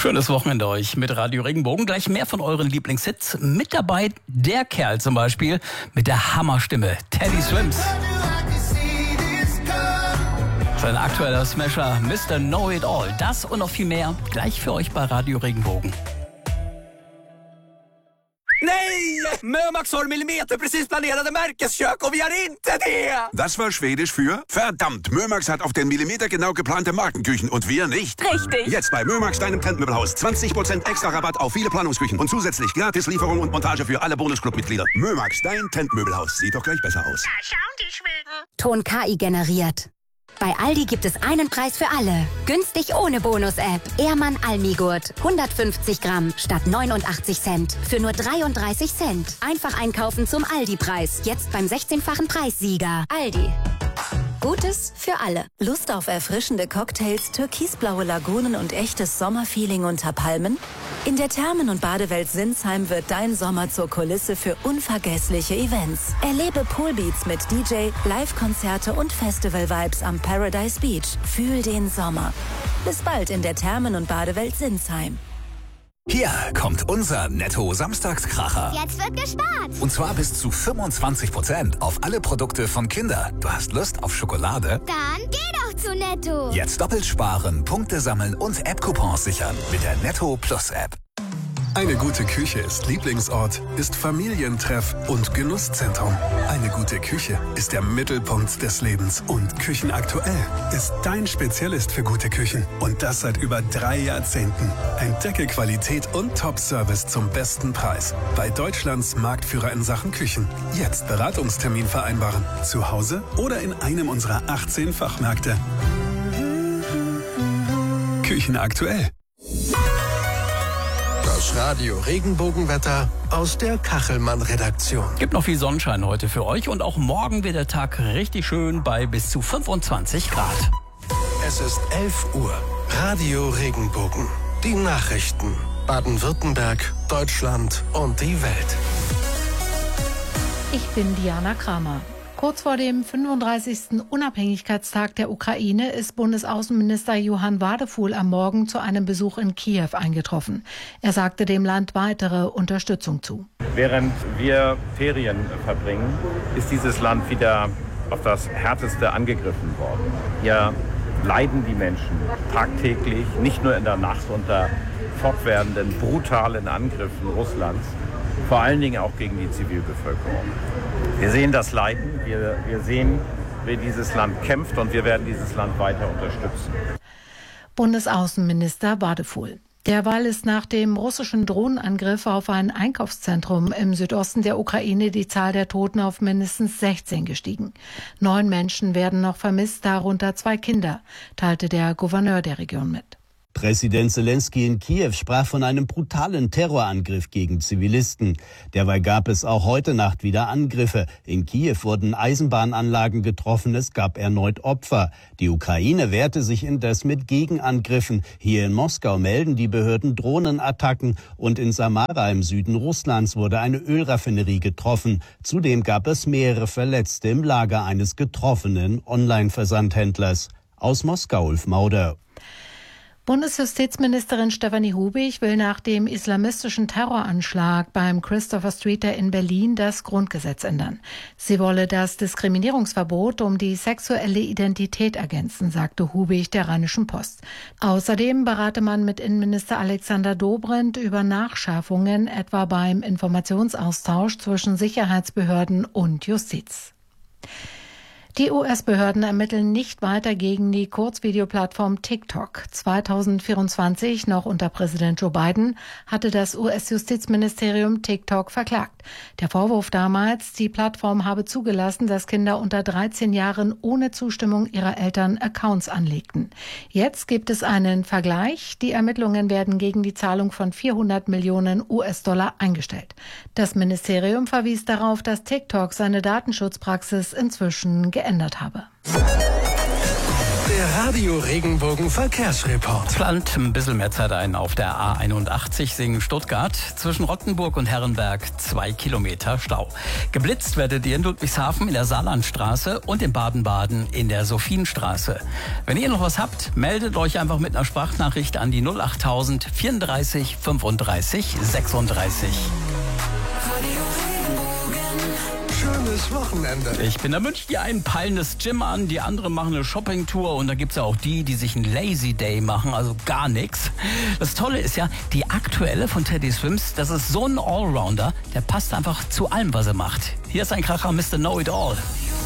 Schönes Wochenende euch mit Radio Regenbogen. Gleich mehr von euren Lieblingshits. Mit dabei der Kerl zum Beispiel mit der Hammerstimme, Teddy Swims. Sein aktueller Smasher, Mr. Know It All. Das und noch viel mehr gleich für euch bei Radio Regenbogen. Nej! Mömax har millimeter precis planerade Märkeskök och vi har inte det! Das war Schwedisch für verdammt, Mömax hat auf den Millimeter genau geplante Markenküchen und wir nicht. Richtig. Jetzt bei Mömax, deinem Trendmöbelhaus. 20% extra Rabatt auf viele Planungsküchen und zusätzlich Gratislieferung und Montage für alle Bonusclub-Mitglieder. Mömax, dein Trendmöbelhaus. Sieht doch gleich besser aus. Da schauen die Schweden. Ton KI generiert. Bei Aldi gibt es einen Preis für alle. Günstig ohne Bonus-App. Ehrmann Almigurt. 150 Gramm statt 89 Cent. Für nur 33 Cent. Einfach einkaufen zum Aldi-Preis. Jetzt beim 16-fachen Preissieger. Aldi. Gutes für alle. Lust auf erfrischende Cocktails, türkisblaue Lagunen und echtes Sommerfeeling unter Palmen? In der Thermen- und Badewelt Sinsheim wird dein Sommer zur Kulisse für unvergessliche Events. Erlebe Poolbeats mit DJ, Live-Konzerte und Festival-Vibes am Paradise Beach. Fühl den Sommer. Bis bald in der Thermen- und Badewelt Sinsheim. Hier kommt unser Netto-Samstagskracher. Jetzt wird gespart. Und zwar bis zu 25% auf alle Produkte von Kinder. Du hast Lust auf Schokolade? Dann geh doch zu Netto. Jetzt doppelt sparen, Punkte sammeln und App-Coupons sichern mit der Netto Plus App. Eine gute Küche ist Lieblingsort, ist Familientreff und Genusszentrum. Eine gute Küche ist der Mittelpunkt des Lebens. Und Küchenaktuell ist dein Spezialist für gute Küchen. Und das seit über 3 Jahrzehnten. Entdecke Qualität und Top-Service zum besten Preis. Bei Deutschlands Marktführer in Sachen Küchen. Jetzt Beratungstermin vereinbaren. Zu Hause oder in einem unserer 18 Fachmärkte. Küchenaktuell. Das Radio Regenbogenwetter aus der Kachelmann-Redaktion. Gibt noch viel Sonnenschein heute für euch und auch morgen wird der Tag richtig schön bei bis zu 25 Grad. Es ist 11 Uhr. Radio Regenbogen. Die Nachrichten. Baden-Württemberg, Deutschland und die Welt. Ich bin Diana Kramer. Kurz vor dem 35. Unabhängigkeitstag der Ukraine ist Bundesaußenminister Johann Wadefuhl am Morgen zu einem Besuch in Kiew eingetroffen. Er sagte dem Land weitere Unterstützung zu. Während wir Ferien verbringen, ist dieses Land wieder auf das Härteste angegriffen worden. Hier leiden die Menschen tagtäglich, nicht nur in der Nacht unter fortwährenden, brutalen Angriffen Russlands, vor allen Dingen auch gegen die Zivilbevölkerung. Wir sehen das Leiden, wir sehen, wie dieses Land kämpft und wir werden dieses Land weiter unterstützen. Bundesaußenminister Wadefuhl. Derweil ist nach dem russischen Drohnenangriff auf ein Einkaufszentrum im Südosten der Ukraine die Zahl der Toten auf mindestens 16 gestiegen. 9 Menschen werden noch vermisst, darunter 2 Kinder, teilte der Gouverneur der Region mit. Präsident Selenskyj in Kiew sprach von einem brutalen Terrorangriff gegen Zivilisten. Derweil gab es auch heute Nacht wieder Angriffe. In Kiew wurden Eisenbahnanlagen getroffen, es gab erneut Opfer. Die Ukraine wehrte sich indes mit Gegenangriffen. Hier in Moskau melden die Behörden Drohnenattacken und in Samara im Süden Russlands wurde eine Ölraffinerie getroffen. Zudem gab es mehrere Verletzte im Lager eines getroffenen Online-Versandhändlers. Aus Moskau, Ulf Mauder. Bundesjustizministerin Stefanie Hubig will nach dem islamistischen Terroranschlag beim Christopher Street in Berlin das Grundgesetz ändern. Sie wolle das Diskriminierungsverbot um die sexuelle Identität ergänzen, sagte Hubig der Rheinischen Post. Außerdem berate man mit Innenminister Alexander Dobrindt über Nachschärfungen, etwa beim Informationsaustausch zwischen Sicherheitsbehörden und Justiz. Die US-Behörden ermitteln nicht weiter gegen die Kurzvideoplattform TikTok. 2024, noch unter Präsident Joe Biden, hatte das US-Justizministerium TikTok verklagt. Der Vorwurf damals, die Plattform habe zugelassen, dass Kinder unter 13 Jahren ohne Zustimmung ihrer Eltern Accounts anlegten. Jetzt gibt es einen Vergleich. Die Ermittlungen werden gegen die Zahlung von 400 Millionen US-Dollar eingestellt. Das Ministerium verwies darauf, dass TikTok seine Datenschutzpraxis inzwischen geändert habe. Der Radio Regenbogen Verkehrsreport. Plant ein bisschen mehr Zeit ein auf der A81 Singen-Stuttgart. Zwischen Rottenburg und Herrenberg 2 Kilometer Stau. Geblitzt werdet ihr in Ludwigshafen in der Saarlandstraße und in Baden-Baden in der Sophienstraße. Wenn ihr noch was habt, meldet euch einfach mit einer Sprachnachricht an die 08000 34 35 36. Schönes Wochenende. Ich bin da, wünsche dir ein pallendes Gym an, die anderen machen eine Shoppingtour und da gibt es ja auch die sich einen Lazy Day machen, also gar nichts. Das Tolle ist ja, die aktuelle von Teddy Swims, das ist so ein Allrounder, der passt einfach zu allem, was er macht. Hier ist ein Kracher, Mr. Know It All.